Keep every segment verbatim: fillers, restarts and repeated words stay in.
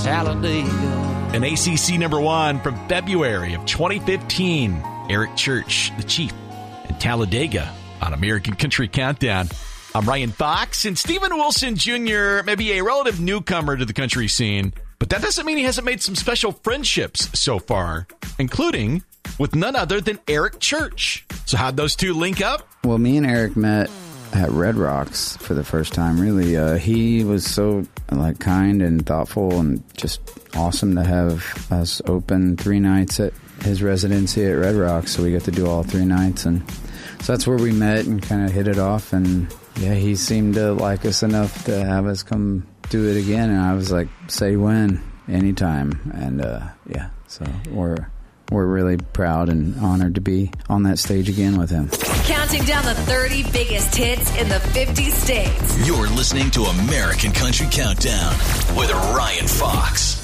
Talladega. An A C C number one from February of twenty fifteen. Eric Church, The Chief, and Talladega on American Country Countdown. I'm Ryan Fox, and Steven Wilson Junior may be a relative newcomer to the country scene, but that doesn't mean he hasn't made some special friendships so far, including with none other than Eric Church. So how'd those two link up? Well, me and Eric met at Red Rocks for the first time, really. Uh, he was so like kind and thoughtful and just awesome to have us open three nights at his residency at Red Rocks, so we got to do all three nights. And so that's where we met and kind of hit it off. And yeah, he seemed to like us enough to have us come do it again. And I was like, say when, anytime. And uh, yeah, so we're we're really proud and honored to be on that stage again with him. Counting down the thirty biggest hits in the fifty states. You're listening to American Country Countdown with Ryan Fox.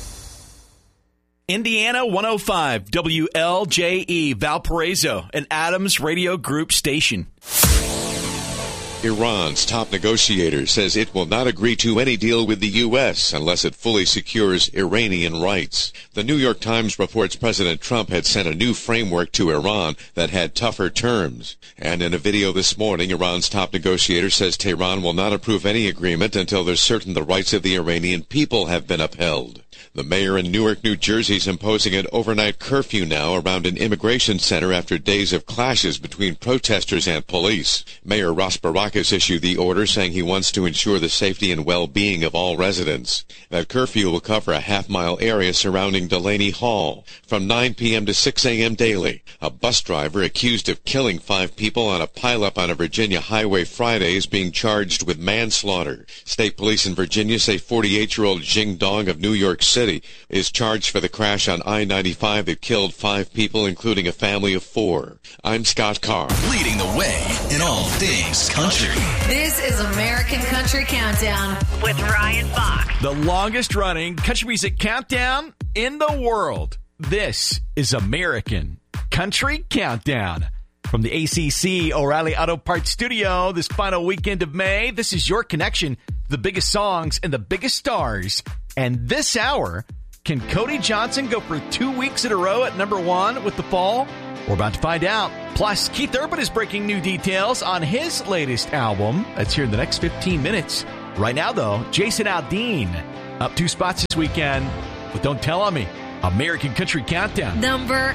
Indiana one oh five, W L J E, Valparaiso, an Adams Radio Group station. Iran's top negotiator says it will not agree to any deal with the U S unless it fully secures Iranian rights. The New York Times reports President Trump had sent a new framework to Iran that had tougher terms. And in a video this morning, Iran's top negotiator says Tehran will not approve any agreement until they're certain the rights of the Iranian people have been upheld. The mayor in Newark, New Jersey is imposing an overnight curfew now around an immigration center after days of clashes between protesters and police. Mayor Ras Baracus issued the order, saying he wants to ensure the safety and well-being of all residents. That curfew will cover a half-mile area surrounding Delaney Hall from nine p.m. to six a.m. daily. A bus driver accused of killing five people on a pileup on a Virginia highway Friday is being charged with manslaughter. State police in Virginia say forty-eight-year-old Jing Dong of New York City is charged for the crash on I ninety-five that killed five people, including a family of four. I'm Scott Carr. Leading the way in all things country. This is American Country Countdown with Ryan Fox. The longest running country music countdown in the world. This is American Country Countdown. From the A C C O'Reilly Auto Parts Studio this final weekend of May, this is your connection to the biggest songs and the biggest stars. And this hour, can Cody Johnson go for two weeks in a row at number one with The Fall? We're about to find out. Plus, Keith Urban is breaking new details on his latest album. That's here in the next fifteen minutes. Right now, though, Jason Aldean up two spots this weekend. But don't tell on me. American Country Countdown. Number